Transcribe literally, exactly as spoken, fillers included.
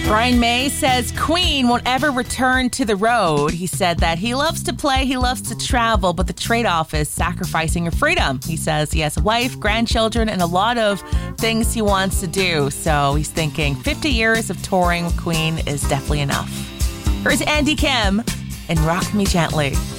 Brian May says Queen won't ever return to the road. He said that he loves to play, he loves to travel, but the trade-off is sacrificing your freedom. He says he has a wife, grandchildren, and a lot of things he wants to do. So he's thinking fifty years of touring with Queen is definitely enough. Here's Andy Kim and Rock Me Gently.